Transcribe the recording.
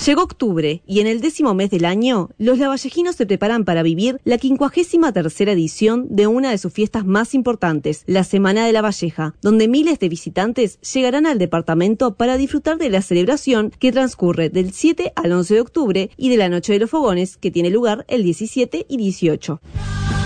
Llegó octubre y en el 10º mes del año, los lavallejinos se preparan para vivir la 53ª edición de una de sus fiestas más importantes, la Semana de la Valleja, donde miles de visitantes llegarán al departamento para disfrutar de la celebración que transcurre del 7 al 11 de octubre y de la Noche de los Fogones, que tiene lugar el 17 y 18.